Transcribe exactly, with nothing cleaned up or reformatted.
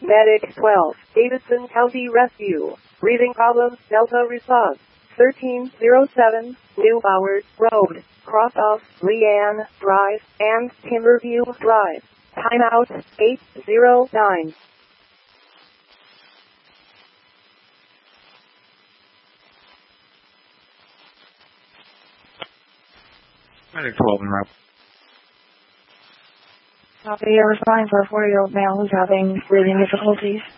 Medic twelve, Davidson County Rescue. Breathing problems, Delta response. thirteen oh seven, New Bowers Road, cross of Leanne Drive and Timberview Drive. Timeout, eight oh nine. Medic twelve and route. Copy, you're responding for a forty-year-old male who's having breathing difficulties.